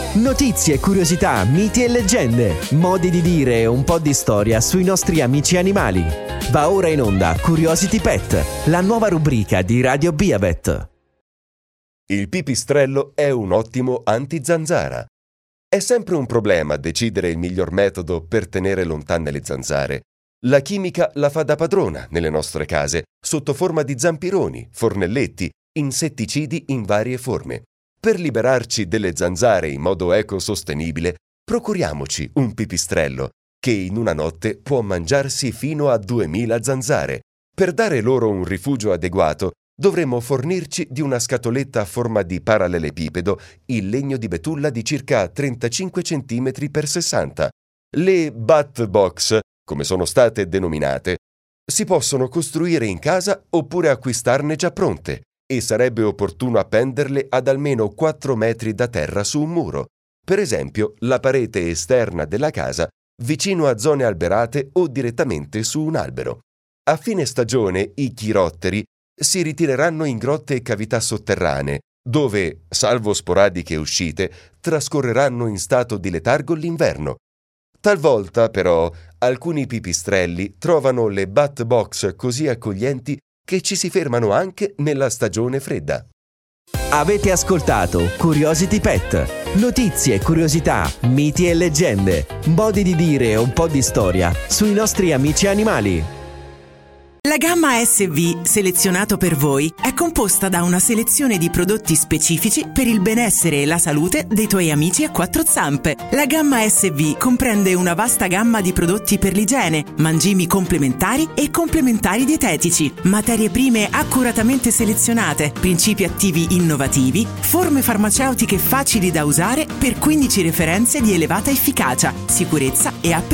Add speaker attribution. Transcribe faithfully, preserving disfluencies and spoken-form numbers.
Speaker 1: Notizie, curiosità, miti e leggende, modi di dire e un po' di storia sui nostri amici animali. Va ora in onda Curiosity Pet, la nuova rubrica di Radio Beavet.
Speaker 2: Il pipistrello è un ottimo anti-zanzara. È sempre un problema decidere il miglior metodo per tenere lontane le zanzare. La chimica la fa da padrona nelle nostre case, sotto forma di zampironi, fornelletti, insetticidi in varie forme. Per liberarci delle zanzare in modo ecosostenibile, procuriamoci un pipistrello che in una notte può mangiarsi fino a duemila zanzare. Per dare loro un rifugio adeguato, dovremmo fornirci di una scatoletta a forma di parallelepipedo in legno di betulla di circa trentacinque centimetri per sessanta. Le bat box, come sono state denominate, si possono costruire in casa oppure acquistarne già pronte e sarebbe opportuno appenderle ad almeno quattro metri da terra su un muro, per esempio la parete esterna della casa vicino a zone alberate o direttamente su un albero. A fine stagione i chirotteri si ritireranno in grotte e cavità sotterranee, dove, salvo sporadiche uscite, trascorreranno in stato di letargo l'inverno. Talvolta, però, alcuni pipistrelli trovano le bat box così accoglienti che ci si fermano anche nella stagione fredda.
Speaker 1: Avete ascoltato Curiosity Pet. Notizie, curiosità, miti e leggende, modi di dire e un po' di storia sui nostri amici animali.
Speaker 3: La gamma S V, selezionato per voi, è composta da una selezione di prodotti specifici per il benessere e la salute dei tuoi amici a quattro zampe. La gamma S V comprende una vasta gamma di prodotti per l'igiene, mangimi complementari e complementari dietetici, materie prime accuratamente selezionate, principi attivi innovativi, forme farmaceutiche facili da usare per quindici referenze di elevata efficacia, sicurezza e appetito.